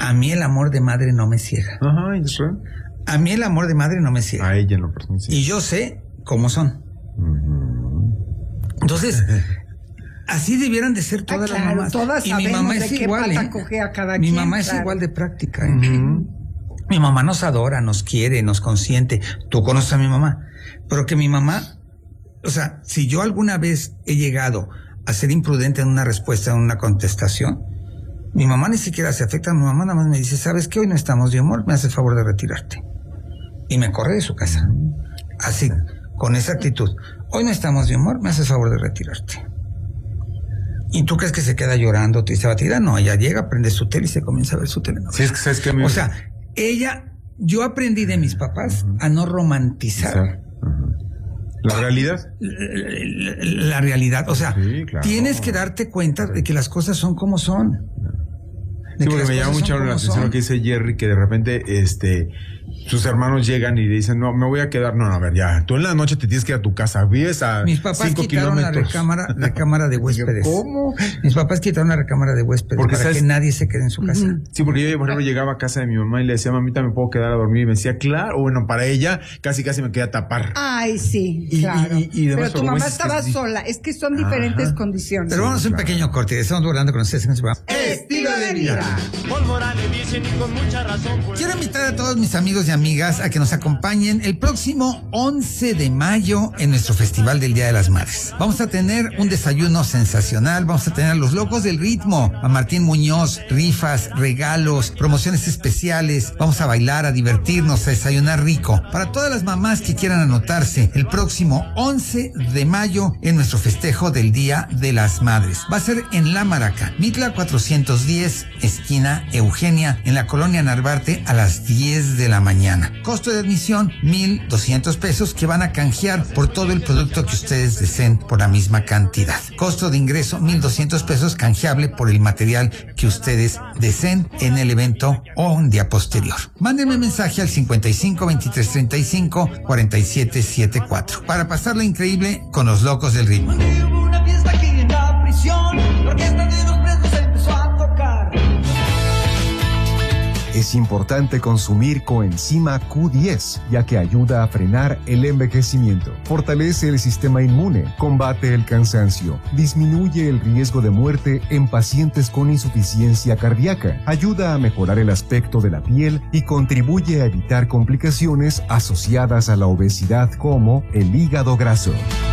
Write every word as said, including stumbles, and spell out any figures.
A mí el amor de madre no me ciega. Ajá, ¿y después? A mí el amor de madre no me ciega. A ella en lo personal, sí. Y yo sé cómo son. Uh-huh. Entonces, así debieran de ser todas ah, claro, las mamás. Todas y mi mamá es igual, ¿eh? A cada mi quien, mamá claro. es igual de práctica. ¿eh? Uh-huh. Mi mamá nos adora, nos quiere, nos consiente. Tú conoces a mi mamá. Pero que mi mamá, o sea, si yo alguna vez he llegado a ser imprudente en una respuesta, en una contestación, mi mamá ni siquiera se afecta. Mi mamá nada más me dice, ¿sabes qué? Hoy no estamos de humor, me hace el favor de retirarte. Y me corre de su casa. Así, con esa actitud. Hoy no estamos de humor, me hace el favor de retirarte. ¿Y tú crees que se queda llorando, triste, batida? No, ella llega, prende su tele y se comienza a ver su telenovela. Sí, es que sabes que a mí... O sea, ella, yo aprendí de mis papás uh-huh. a no romantizar. Uh-huh. ¿La realidad? La, la, la realidad, o sea, sí, claro. Tienes que darte cuenta de que las cosas son como son. Sí, porque me llama mucho la atención lo que dice Jerry, que de repente, este... sus hermanos llegan y dicen, no, me voy a quedar, no, no, a ver, ya, tú en la noche te tienes que ir a tu casa, vives a Mis papás cinco quitaron kilómetros. la recámara, recámara de huéspedes. ¿Cómo? Mis papás quitaron la recámara de huéspedes porque para sabes, que nadie se quede en su casa. Sí, porque yo, por ejemplo, llegaba a casa de mi mamá y le decía, mamita, ¿me puedo quedar a dormir? Y me decía, claro, bueno, para ella, casi casi me queda tapar. Ay, sí, y, claro. Y, y, y pero tu mamá estaba que sola, es que son diferentes Ajá. condiciones. Pero vamos a un claro. pequeño corte, estamos hablando con ustedes en este programa. Estilo de vida. Quiero invitar a todos mis amigos y amigas a que nos acompañen el próximo once de mayo en nuestro Festival del Día de las Madres. Vamos a tener un desayuno sensacional, vamos a tener a los locos del ritmo, a Martín Muñoz, rifas, regalos, promociones especiales, vamos a bailar, a divertirnos, a desayunar rico. Para todas las mamás que quieran anotarse el próximo once de mayo en nuestro festejo del Día de las Madres. Va a ser en La Maraca, Mitla cuatrocientos diez, esquina Eugenia, en la colonia Narvarte a las diez de la mañana. Costo de admisión, mil doscientos pesos que van a canjear por todo el producto que ustedes deseen por la misma cantidad. Costo de ingreso, mil doscientos pesos canjeable por el material que ustedes deseen en el evento o un día posterior. Mándenme mensaje al cincuenta y cinco, veintitrés, treinta y cinco, cuarenta y siete setenta y cuatro para pasarla increíble con los locos del ritmo. Hubo una fiesta aquí en la prisión, la orquesta de los presos empezó a tocar. Es importante consumir coenzima Q diez, ya que ayuda a frenar el envejecimiento, fortalece el sistema inmune, combate el cansancio, disminuye el riesgo de muerte en pacientes con insuficiencia cardíaca, ayuda a mejorar el aspecto de la piel y contribuye a evitar complicaciones asociadas a la obesidad como el hígado graso.